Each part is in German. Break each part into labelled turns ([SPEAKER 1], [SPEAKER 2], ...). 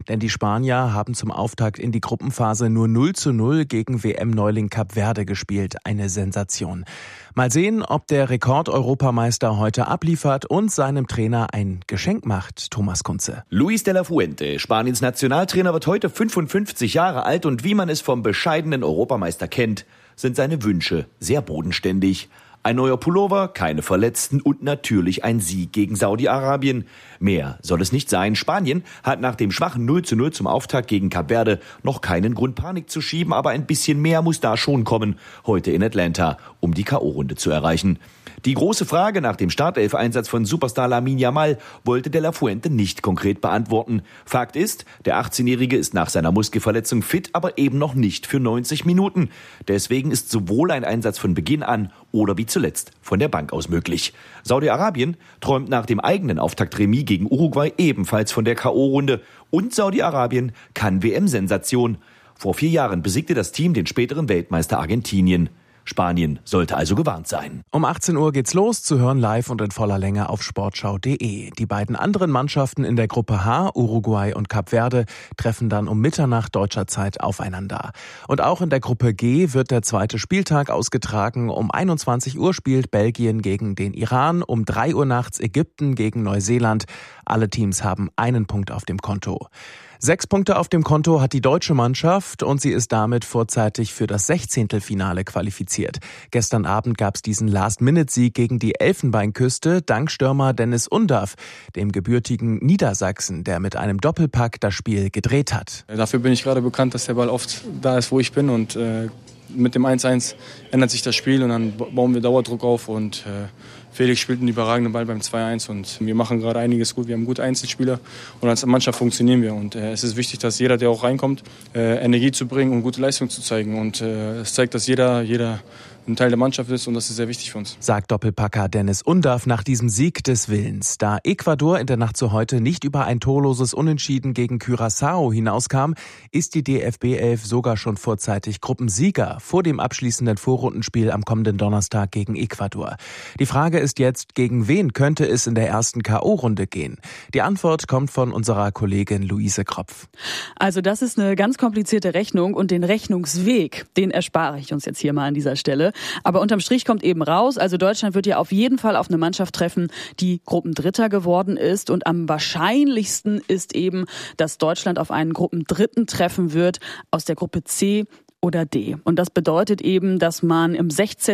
[SPEAKER 1] denn die Spanier haben zum Auftakt in die Gruppenphase nur 0:0 gegen WM-Neuling Kap Verde gespielt. Eine Sensation. Mal sehen, ob der Rekord-Europameister heute abliefert und seinem Trainer ein Geschenk macht. Thomas Kunze.
[SPEAKER 2] Luis de la Fuente, Spaniens Nationaltrainer, wird heute 55 Jahre alt und wie man es vom bescheidenen Europameister kennt, sind seine Wünsche sehr bodenständig. Ein neuer Pullover, keine Verletzten und natürlich ein Sieg gegen Saudi-Arabien. Mehr soll es nicht sein. Spanien hat nach dem schwachen 0:0 zum Auftakt gegen Kap Verde noch keinen Grund, Panik zu schieben, aber ein bisschen mehr muss da schon kommen, heute in Atlanta, um die K.O.-Runde zu erreichen. Die große Frage nach dem Startelf-Einsatz von Superstar Lamine Yamal wollte de la Fuente nicht konkret beantworten. Fakt ist, der 18-Jährige ist nach seiner Muskelverletzung fit, aber eben noch nicht für 90 Minuten. Deswegen ist sowohl ein Einsatz von Beginn an oder wie zuletzt von der Bank aus möglich. Saudi-Arabien träumt nach dem eigenen Auftaktremis gegen Uruguay ebenfalls von der K.O.-Runde. Und Saudi-Arabien kann WM-Sensation. Vor 4 Jahren besiegte das Team den späteren Weltmeister Argentinien. Spanien sollte also gewarnt sein.
[SPEAKER 1] Um 18 Uhr geht's los, zu hören live und in voller Länge auf sportschau.de. Die beiden anderen Mannschaften in der Gruppe H, Uruguay und Kap Verde, treffen dann um Mitternacht deutscher Zeit aufeinander. Und auch in der Gruppe G wird der zweite Spieltag ausgetragen. Um 21 Uhr spielt Belgien gegen den Iran, um 3 Uhr nachts Ägypten gegen Neuseeland. Alle Teams haben einen Punkt auf dem Konto. 6 Punkte auf dem Konto hat die deutsche Mannschaft und sie ist damit vorzeitig für das 16. qualifiziert. Gestern Abend gab es diesen Last-Minute-Sieg gegen die Elfenbeinküste dank Stürmer Dennis Undav, dem gebürtigen Niedersachsen, der mit einem Doppelpack das Spiel gedreht hat.
[SPEAKER 3] Dafür bin ich gerade bekannt, dass der Ball oft da ist, wo ich bin und mit dem 1:1 ändert sich das Spiel und dann bauen wir Dauerdruck auf und Felix spielt einen überragenden Ball beim 2:1 und wir machen gerade einiges gut. Wir haben gute Einzelspieler und als Mannschaft funktionieren wir. Und es ist wichtig, dass jeder, der auch reinkommt, Energie zu bringen und gute Leistung zu zeigen. Und es zeigt, dass jeder ein Teil der Mannschaft ist und das ist sehr wichtig für uns.
[SPEAKER 1] Sagt Doppelpacker Dennis Undav nach diesem Sieg des Willens. Da Ecuador in der Nacht zu heute nicht über ein torloses Unentschieden gegen Curaçao hinauskam, ist die DFB-11 sogar schon vorzeitig Gruppensieger vor dem abschließenden Vorrundenspiel am kommenden Donnerstag gegen Ecuador. Die Frage ist jetzt, gegen wen könnte es in der ersten K.O.-Runde gehen? Die Antwort kommt von unserer Kollegin Luise Kropf.
[SPEAKER 4] Also das ist eine ganz komplizierte Rechnung und den Rechnungsweg, den erspare ich uns jetzt hier mal an dieser Stelle. Aber unterm Strich kommt eben raus, also Deutschland wird ja auf jeden Fall auf eine Mannschaft treffen, die Gruppendritter geworden ist. Und am wahrscheinlichsten ist eben, dass Deutschland auf einen Gruppendritten treffen wird aus der Gruppe C oder D. Und das bedeutet eben, dass man im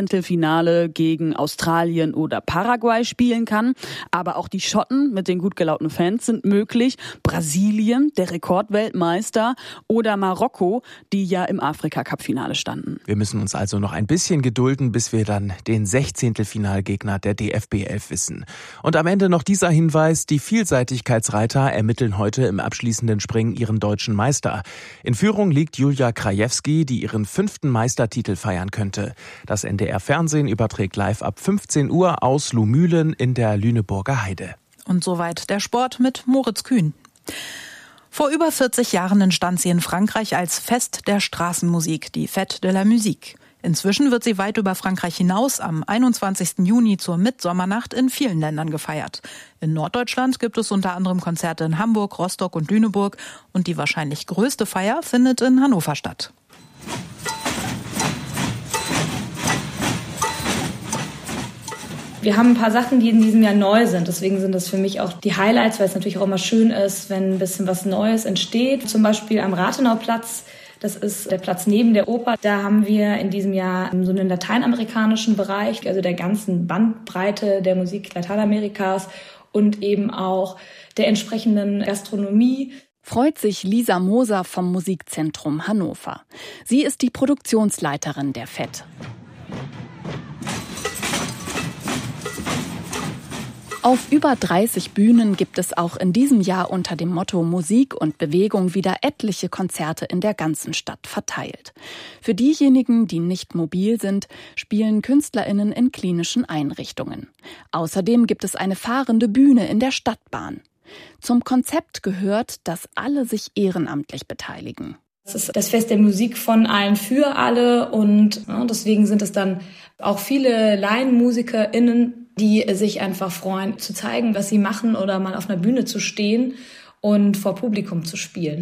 [SPEAKER 4] 16. gegen Australien oder Paraguay spielen kann. Aber auch die Schotten mit den gut gelaunten Fans sind möglich. Brasilien, der Rekordweltmeister, oder Marokko, die ja im Afrika-Cup-Finale standen.
[SPEAKER 1] Wir müssen uns also noch ein bisschen gedulden, bis wir dann den 16. Finalgegner der DFB-11 wissen. Und am Ende noch dieser Hinweis, die Vielseitigkeitsreiter ermitteln heute im abschließenden Springen ihren deutschen Meister. In Führung liegt Julia Krajewski, die ihren 5. Meistertitel feiern könnte. Das NDR-Fernsehen überträgt live ab 15 Uhr aus Luhmühlen in der Lüneburger Heide.
[SPEAKER 5] Und soweit der Sport mit Moritz Kühn. Vor über 40 Jahren entstand sie in Frankreich als Fest der Straßenmusik, die Fête de la Musique. Inzwischen wird sie weit über Frankreich hinaus am 21. Juni zur Mitsommernacht in vielen Ländern gefeiert. In Norddeutschland gibt es unter anderem Konzerte in Hamburg, Rostock und Lüneburg. Und die wahrscheinlich größte Feier findet in Hannover statt.
[SPEAKER 6] Wir haben ein paar Sachen, die in diesem Jahr neu sind. Deswegen sind das für mich auch die Highlights, weil es natürlich auch immer schön ist, wenn ein bisschen was Neues entsteht. Zum Beispiel am Rathenauplatz. Das ist der Platz neben der Oper. Da haben wir in diesem Jahr so einen lateinamerikanischen Bereich, also der ganzen Bandbreite der Musik Lateinamerikas und eben auch der entsprechenden Gastronomie.
[SPEAKER 7] Freut sich Lisa Moser vom Musikzentrum Hannover. Sie ist die Produktionsleiterin der FET. Auf über 30 Bühnen gibt es auch in diesem Jahr unter dem Motto Musik und Bewegung wieder etliche Konzerte in der ganzen Stadt verteilt. Für diejenigen, die nicht mobil sind, spielen KünstlerInnen in klinischen Einrichtungen. Außerdem gibt es eine fahrende Bühne in der Stadtbahn. Zum Konzept gehört, dass alle sich ehrenamtlich beteiligen.
[SPEAKER 6] Es ist das Fest der Musik von allen für alle und deswegen sind es dann auch viele LaienmusikerInnen, die sich einfach freuen, zu zeigen, was sie machen oder mal auf einer Bühne zu stehen und vor Publikum zu spielen.